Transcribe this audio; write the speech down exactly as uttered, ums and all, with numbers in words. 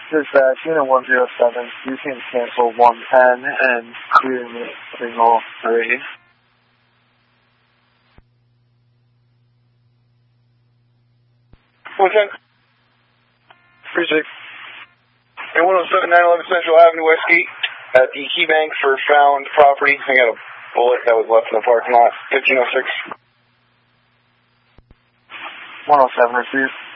Dispatch, Unit one zero seven, you can cancel one ten and clear signal three. What's that? three six. And one oh seven nine eleven Central Avenue West Gate at the Key Bank for found property. I got a bullet that was left in the parking lot. fifteen oh six. one oh seven received.